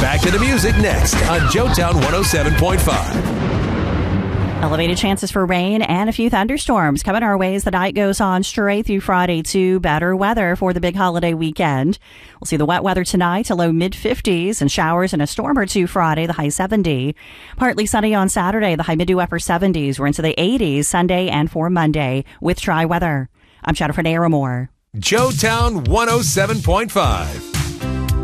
Back to the music next on Joetown 107.5. Elevated chances for rain and a few thunderstorms coming our way as the night goes on straight through Friday to better weather for the big holiday weekend. We'll see the wet weather tonight, a low mid-50s, and showers and a storm or two Friday, the high 70. Partly sunny on Saturday, the high mid to upper 70s. We're into the 80s Sunday and for Monday with dry weather. I'm Jennifer Naramore. Joetown 107.5.